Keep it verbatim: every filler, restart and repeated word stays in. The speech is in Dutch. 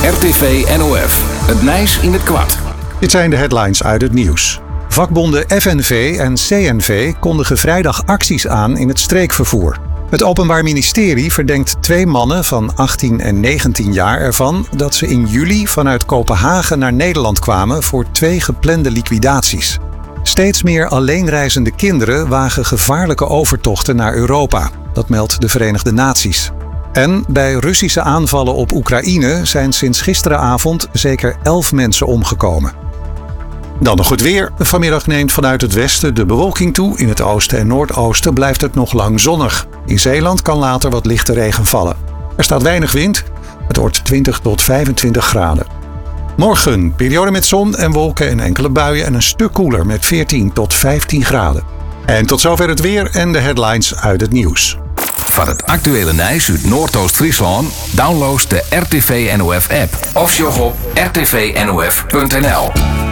R T V N O F. Het Nijs in het kwart. Dit zijn de headlines uit het nieuws. Vakbonden F N V en C N V kondigen vrijdag acties aan in het streekvervoer. Het Openbaar Ministerie verdenkt twee mannen van achttien en negentien jaar ervan dat ze in juli vanuit Kopenhagen naar Nederland kwamen voor twee geplande liquidaties. Steeds meer alleenreizende kinderen wagen gevaarlijke overtochten naar Europa. Dat meldt de Verenigde Naties. En bij Russische aanvallen op Oekraïne zijn sinds gisteravond zeker elf mensen omgekomen. Dan nog het weer. Vanmiddag neemt vanuit het westen de bewolking toe. In het oosten en noordoosten blijft het nog lang zonnig. In Zeeland kan later wat lichte regen vallen. Er staat weinig wind. Het wordt twintig tot vijfentwintig graden. Morgen periode met zon en wolken en enkele buien en een stuk koeler met veertien tot vijftien graden. En tot zover het weer en de headlines uit het nieuws. Van het actuele Nijs uit Noordoost-Friesland download de R T V N O F app of sjog op r t v n o f punt n l.